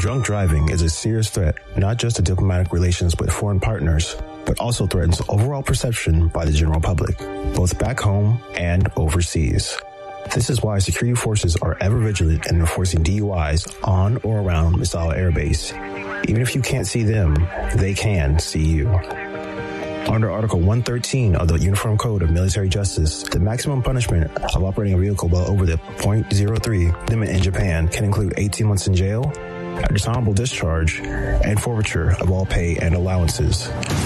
Drunk driving is a serious threat, not just to diplomatic relations with foreign partners, but also threatens overall perception by the general public, both back home and overseas. This is why security forces are ever vigilant in enforcing DUIs on or around Misawa Air Base. Even if you can't see them, they can see you. Under Article 113 of the Uniform Code of Military Justice, the maximum punishment of operating a vehicle well over the .03 limit in Japan can include 18 months in jail, a dishonorable discharge, and forfeiture of all pay and allowances.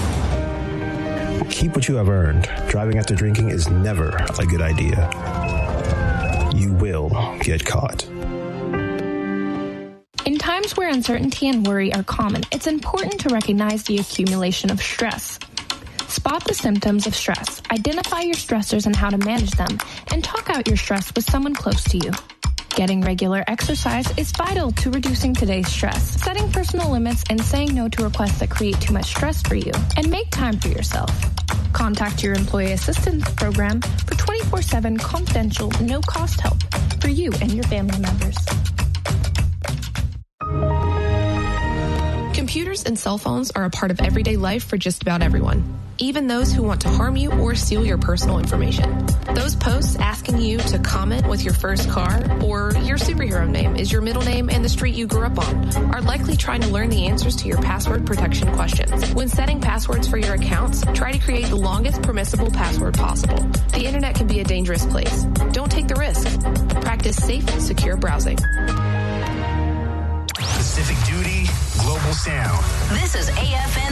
Keep what you have earned. Driving after drinking is never a good idea. You will get caught. In times where uncertainty and worry are common, it's important to recognize the accumulation of stress. Spot the symptoms of stress, identify your stressors and how to manage them, and talk out your stress with someone close to you. Getting regular exercise is vital to reducing today's stress. Setting personal limits and saying no to requests that create too much stress for you. And make time for yourself. Contact your employee assistance program for 24/7 confidential, no-cost help for you and your family members. Computers and cell phones are a part of everyday life for just about everyone, even those who want to harm you or steal your personal information. Those posts asking you to comment with your first car or your superhero name is your middle name and the street you grew up on are likely trying to learn the answers to your password protection questions. When setting passwords for your accounts, try to create the longest permissible password possible. The internet can be a dangerous place. Don't take the risk. Practice safe, secure browsing. Pacific Duty, Global Sound. This is AFN